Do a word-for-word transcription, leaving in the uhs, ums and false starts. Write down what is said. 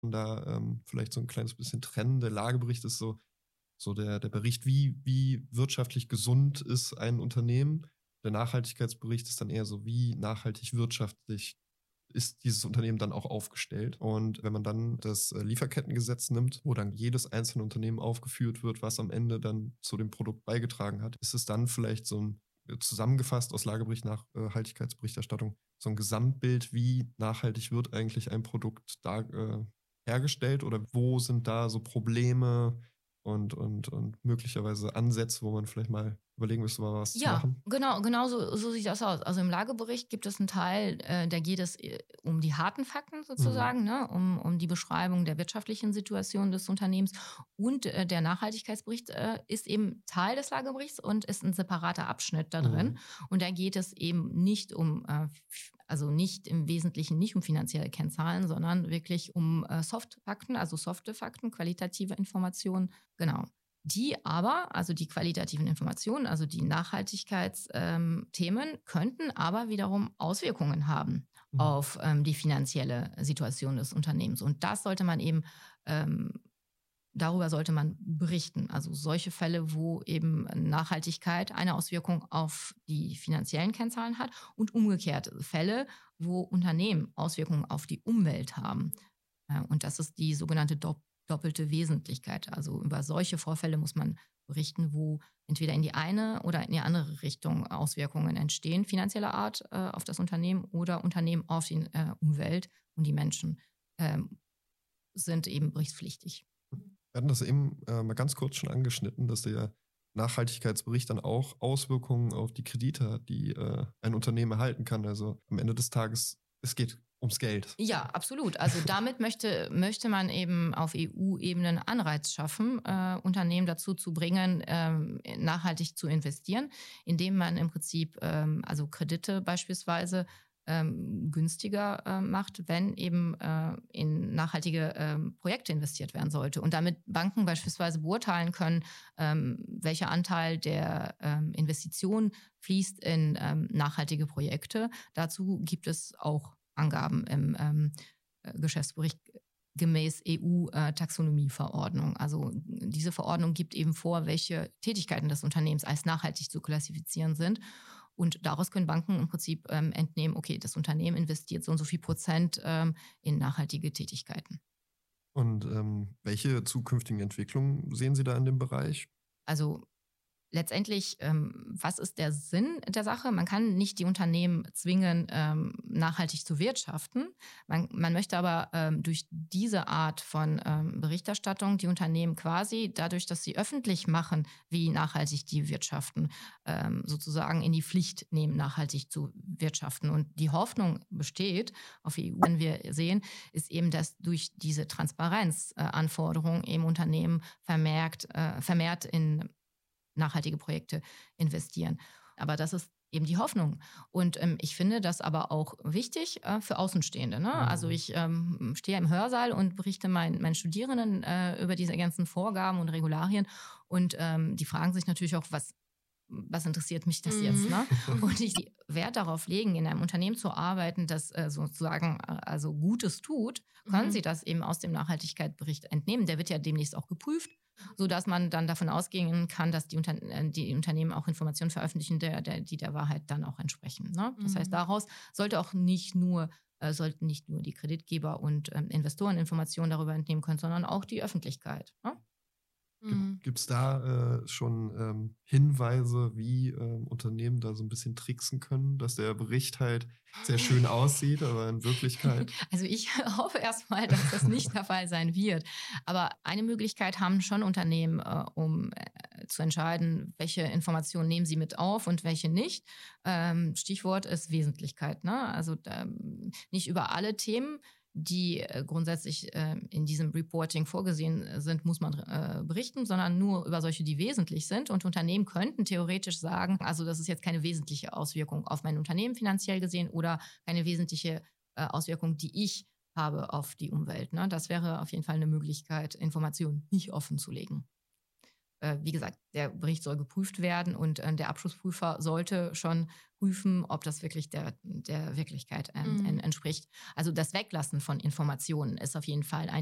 da ähm, vielleicht so ein kleines bisschen trennen. Der Lagebericht ist so so der der Bericht, wie wie wirtschaftlich gesund ist ein Unternehmen. Der Nachhaltigkeitsbericht ist dann eher so, wie nachhaltig wirtschaftlich ist dieses Unternehmen dann auch aufgestellt. Und wenn man dann das äh, Lieferkettengesetz nimmt, wo dann jedes einzelne Unternehmen aufgeführt wird, was am Ende dann zu dem Produkt beigetragen hat, ist es dann vielleicht so ein äh, zusammengefasst aus Lagebericht, Nachhaltigkeitsberichterstattung, so ein Gesamtbild, wie nachhaltig wird eigentlich ein Produkt da äh, hergestellt oder wo sind da so Probleme und, und, und möglicherweise Ansätze, wo man vielleicht mal überlegen müsste, mal was zu Ja, machen. genau, genau so, so sieht das aus. Also im Lagebericht gibt es einen Teil, äh, da geht es äh, um die harten Fakten Mhm. sozusagen, ne? um, um die Beschreibung der wirtschaftlichen Situation des Unternehmens. Und äh, der Nachhaltigkeitsbericht äh, ist eben Teil des Lageberichts und ist ein separater Abschnitt da drin. Mhm. Und da geht es eben nicht um, äh, f- also nicht im Wesentlichen nicht um finanzielle Kennzahlen, sondern wirklich um äh, Soft-Fakten, also softe Fakten, qualitative Informationen. Genau. Die aber, also die qualitativen Informationen, also die Nachhaltigkeitsthemen, ähm, könnten aber wiederum Auswirkungen haben Mhm. auf ähm, die finanzielle Situation des Unternehmens. Und das sollte man eben, ähm, darüber sollte man berichten. Also solche Fälle, wo eben Nachhaltigkeit eine Auswirkung auf die finanziellen Kennzahlen hat und umgekehrt Fälle, wo Unternehmen Auswirkungen auf die Umwelt haben. Äh, Und das ist die sogenannte Dopp doppelte Wesentlichkeit. Also über solche Vorfälle muss man berichten, wo entweder in die eine oder in die andere Richtung Auswirkungen entstehen, finanzieller Art äh, auf das Unternehmen oder Unternehmen auf die äh, Umwelt und die Menschen ähm, sind eben berichtspflichtig. Wir hatten das eben äh, mal ganz kurz schon angeschnitten, dass der Nachhaltigkeitsbericht dann auch Auswirkungen auf die Kredite hat, die äh, ein Unternehmen erhalten kann. Also am Ende des Tages, es geht ums Geld. Ja, absolut. Also damit möchte, möchte man eben auf E U-Ebene einen Anreiz schaffen, äh, Unternehmen dazu zu bringen, ähm, nachhaltig zu investieren, indem man im Prinzip ähm, also Kredite beispielsweise ähm, günstiger äh, macht, wenn eben äh, in nachhaltige ähm, Projekte investiert werden sollte. Und damit Banken beispielsweise beurteilen können, ähm, welcher Anteil der ähm, Investition fließt in ähm, nachhaltige Projekte. Dazu gibt es auch Angaben im ähm, äh, Geschäftsbericht gemäß E U-Taxonomieverordnung. Also diese Verordnung gibt eben vor, welche Tätigkeiten des Unternehmens als nachhaltig zu klassifizieren sind. Und daraus können Banken im Prinzip ähm, entnehmen, okay, das Unternehmen investiert so und so viel Prozent ähm, in nachhaltige Tätigkeiten. Und ähm, welche zukünftigen Entwicklungen sehen Sie da in dem Bereich? Also letztendlich, ähm, was ist der Sinn der Sache? Man kann nicht die Unternehmen zwingen, ähm, nachhaltig zu wirtschaften. Man, man möchte aber ähm, durch diese Art von ähm, Berichterstattung die Unternehmen quasi, dadurch, dass sie öffentlich machen, wie nachhaltig die wirtschaften, ähm, sozusagen in die Pflicht nehmen, nachhaltig zu wirtschaften. Und die Hoffnung besteht, auf E U, wenn wir sehen, ist eben, dass durch diese Transparenzanforderungen äh, eben Unternehmen vermerkt, äh, vermehrt in nachhaltige Projekte investieren. Aber das ist eben die Hoffnung. Und ähm, ich finde das aber auch wichtig äh, für Außenstehende. Ne? Also Mhm. ich ähm, stehe im Hörsaal und berichte meinen, meinen Studierenden äh, über diese ganzen Vorgaben und Regularien. Und ähm, die fragen sich natürlich auch, was, was interessiert mich das jetzt? Mhm. Ne? Und ich die Wert darauf legen, in einem Unternehmen zu arbeiten, das äh, sozusagen äh, also Gutes tut, können sie Mhm. das eben aus dem Nachhaltigkeitsbericht entnehmen. Der wird ja demnächst auch geprüft, sodass man dann davon ausgehen kann, dass die, Unter äh, die Unternehmen auch Informationen veröffentlichen, der, der, die der Wahrheit dann auch entsprechen. Ne? Das heißt, Mhm. daraus sollte auch nicht nur, äh, sollten nicht nur die Kreditgeber und ähm, Investoren Informationen darüber entnehmen können, sondern auch die Öffentlichkeit. Ne? Mhm. Gibt es da äh, schon ähm, Hinweise, wie ähm, Unternehmen da so ein bisschen tricksen können, dass der Bericht halt sehr schön aussieht, aber in Wirklichkeit Also ich hoffe erstmal, dass das nicht der Fall sein wird. Aber eine Möglichkeit haben schon Unternehmen, äh, um äh, zu entscheiden, welche Informationen nehmen sie mit auf und welche nicht. Ähm, Stichwort ist Wesentlichkeit. Ne? Also ähm, nicht über alle Themen, die äh, grundsätzlich äh, in diesem Reporting vorgesehen sind, muss man äh, berichten, sondern nur über solche, die wesentlich sind. Und Unternehmen könnten theoretisch sagen, also das ist jetzt keine wesentliche Auswirkung auf mein Unternehmen finanziell gesehen oder keine wesentliche äh, Auswirkung, die ich habe auf die Umwelt. Ne? Das wäre auf jeden Fall eine Möglichkeit, Informationen nicht offen zu legen. Äh, wie gesagt, der Bericht soll geprüft werden und äh, der Abschlussprüfer sollte schon prüfen, ob das wirklich der, der Wirklichkeit ähm, Mhm. entspricht. Also das Weglassen von Informationen ist auf jeden Fall ein